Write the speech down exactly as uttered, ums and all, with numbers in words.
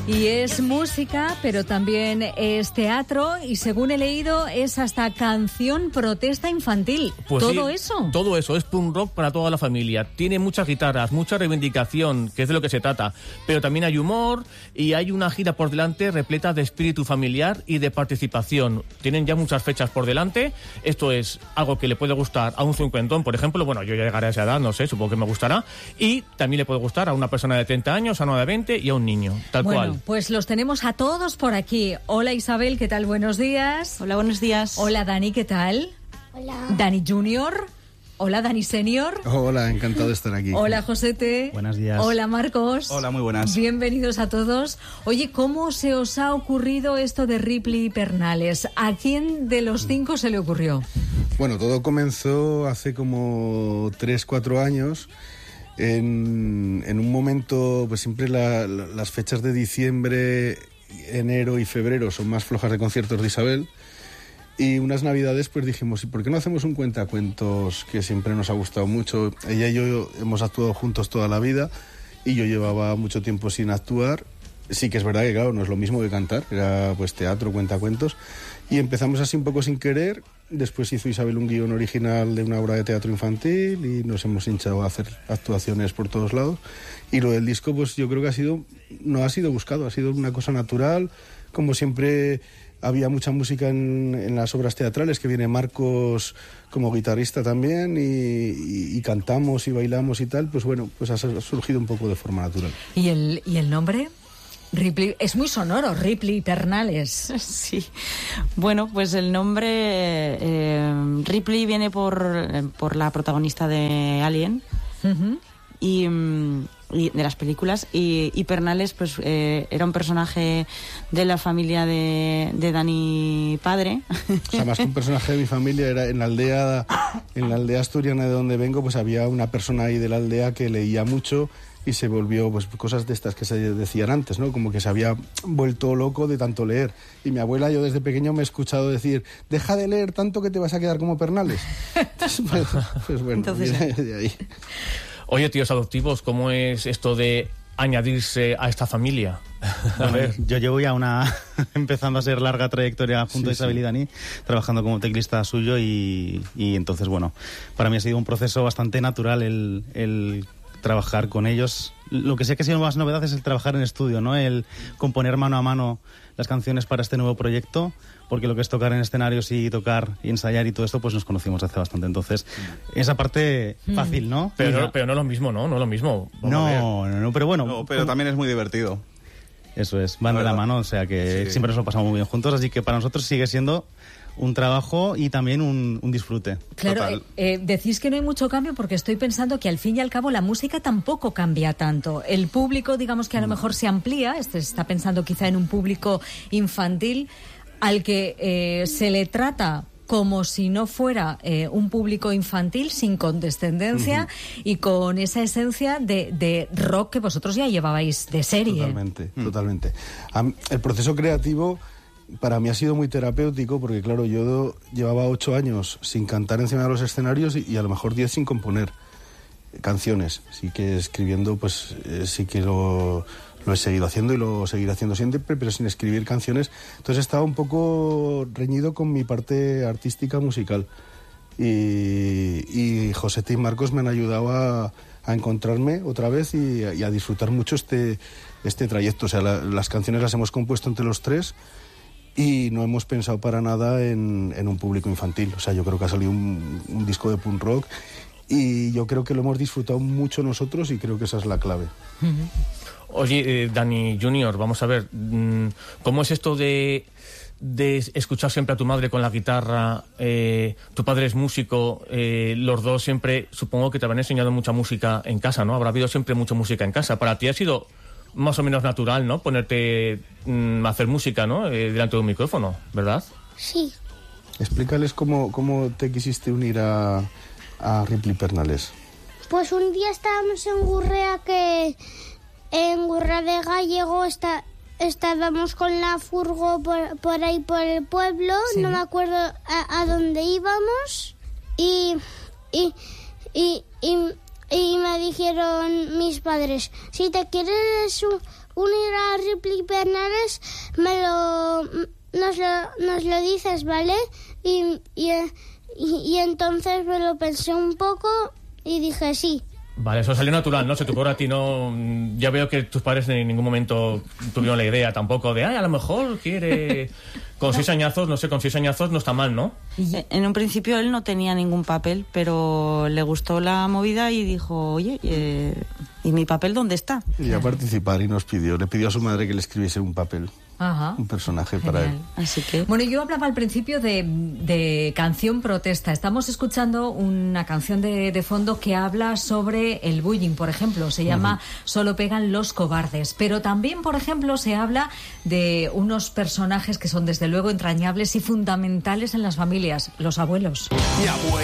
Y es música, pero también es teatro y según he leído es hasta canción protesta infantil. Pues ¿Todo sí, eso? Todo eso, es punk rock para toda la familia. Tiene muchas guitarras, mucha reivindicación, que es de lo que se trata. Pero también hay humor y hay una gira por delante repleta de espíritu familiar y de participación. Tienen ya muchas fechas por delante. Esto es algo que le puede gustar a un cincuentón, por ejemplo. Bueno, yo ya llegaré a esa edad, no sé, supongo que me gustará. Y también le puede gustar a una persona de treinta años, a una de veinte y a un niño, tal bueno, cual. Pues los tenemos a todos por aquí. Hola Isabel, ¿qué tal? Buenos días. Hola, buenos días. Hola Dani, ¿qué tal? Hola. Dani Junior. Hola Dani Senior. Hola, encantado de estar aquí. Hola Josete. Buenos días. Hola Marcos. Hola, muy buenas. Bienvenidos a todos. Oye, ¿cómo se os ha ocurrido esto de Ripley y Pernales? ¿A quién de los cinco se le ocurrió? Bueno, todo comenzó hace como tres, cuatro años. En, en un momento, pues siempre la, la, las fechas de diciembre, enero y febrero son más flojas de conciertos de Isabel. Y unas navidades pues dijimos, ¿y por qué no hacemos un cuentacuentos que siempre nos ha gustado mucho? Ella y yo hemos actuado juntos toda la vida y yo llevaba mucho tiempo sin actuar. Sí que es verdad que claro, no es lo mismo que cantar, era pues teatro, cuentacuentos. Y empezamos así un poco sin querer. Después hizo Isabel un guión original de una obra de teatro infantil y nos hemos hinchado a hacer actuaciones por todos lados. Y lo del disco pues yo creo que ha sido, no ha sido buscado, ha sido una cosa natural. Como siempre había mucha música en, en las obras teatrales, que viene Marcos como guitarrista también y, y, y cantamos y bailamos y tal, pues bueno, pues ha surgido un poco de forma natural. ¿Y el, y el nombre? Ripley, es muy sonoro, Ripley y Pernales. Sí. Bueno, pues el nombre eh, Ripley viene por, por la protagonista de Alien. Uh-huh. y, y de las películas y, y Pernales pues eh, era un personaje de la familia de, de Dani padre. O sea, más que un personaje de mi familia, era en la aldea en la aldea asturiana de donde vengo, pues había una persona ahí de la aldea que leía mucho y se volvió, pues cosas de estas que se decían antes, ¿no? Como que se había vuelto loco de tanto leer. Y mi abuela, yo desde pequeño me he escuchado decir, deja de leer tanto que te vas a quedar como Pernales. Entonces, pues, pues bueno, Entonces, de ahí. Oye, tíos adoptivos, ¿cómo es esto de añadirse a esta familia? A Bueno, ver. yo llevo ya una empezando a ser larga trayectoria junto Sí, a Isabel sí. y Dani, trabajando como teclista suyo y, y entonces, bueno, para mí ha sido un proceso bastante natural el, el trabajar con ellos. Lo que sí que ha sido más novedad es el trabajar en estudio, ¿no? El componer mano a mano las canciones para este nuevo proyecto, porque lo que es tocar en escenarios y tocar y ensayar y todo esto, pues nos conocimos hace bastante. Entonces, esa parte fácil, ¿no? Pero, no, pero no es lo mismo, ¿no? No es lo mismo. Vamos a ver. No, no, no, pero bueno. No, pero como- también es muy divertido. Eso es, van La de la verdad. mano, o sea que Sí. siempre nos lo pasamos muy bien juntos, así que para nosotros sigue siendo un trabajo y también un, un disfrute. Claro, Total. eh, eh, decís que no hay mucho cambio porque estoy pensando que al fin y al cabo la música tampoco cambia tanto. El público, digamos que a lo mejor se amplía, este está pensando quizá en un público infantil al que eh, se le trata como si no fuera eh, un público infantil, sin condescendencia uh-huh. y con esa esencia de, de rock que vosotros ya llevabais de serie. Totalmente, totalmente. Am- El proceso creativo para mí ha sido muy terapéutico porque, claro, yo llevaba ocho años sin cantar encima de los escenarios y, y a lo mejor diez sin componer canciones. Sí que escribiendo, pues eh, sí que lo, lo he seguido haciendo y lo seguiré haciendo siempre, pero sin escribir canciones. Entonces estaba un poco reñido con mi parte artística musical. Y, y José y Marcos me han ayudado a, a encontrarme otra vez y, y a disfrutar mucho este, este trayecto. O sea, la, las canciones las hemos compuesto entre los tres y no hemos pensado para nada en, en un público infantil. O sea, yo creo que ha salido un, un disco de punk rock y yo creo que lo hemos disfrutado mucho nosotros y creo que esa es la clave. Oye, eh, Dani Junior, vamos a ver, mm, ¿cómo es esto de, de escuchar siempre a tu madre con la guitarra? Eh, tu padre es músico, eh, los dos siempre, supongo que te habrán enseñado mucha música en casa, ¿no? Habrá habido siempre mucha música en casa. Para ti ha sido más o menos natural, ¿no? Ponerte mm, a hacer música, ¿no? Eh, delante de un micrófono, ¿verdad? Sí. Explícales cómo, cómo te quisiste unir a, a Ripley Pernales. Pues un día estábamos en Gurrea, que en Gurrea de Gallego está, estábamos con la furgo por, por ahí por el pueblo, Sí. no me acuerdo a, a dónde íbamos y, y, y, y, y me dijeron mis padres, si te quieres u- unir a Ripley Bernales, me lo, nos, lo, nos lo dices, ¿vale? Y, y, y, y entonces me lo pensé un poco y dije sí. Vale, eso salió natural, ¿no? Se te ocurre a ti, no... Ya veo que tus padres en ningún momento tuvieron la idea tampoco de, ay, a lo mejor quiere... Con seis añazos, no sé, con seis añazos no está mal, ¿no? En un principio él no tenía ningún papel, pero le gustó la movida y dijo, oye, eh, ¿y mi papel dónde está? Quería participar y nos pidió, le pidió a su madre que le escribiese un papel. Ajá. Un personaje Genial. para él. Así que... Bueno, yo hablaba al principio de, de canción protesta. Estamos escuchando una canción de, de fondo que habla sobre el bullying, por ejemplo. Se llama uh-huh. Solo pegan los cobardes. Pero también, por ejemplo, se habla de unos personajes que son desde luego entrañables y fundamentales en las familias, los abuelos. Mi abuelo.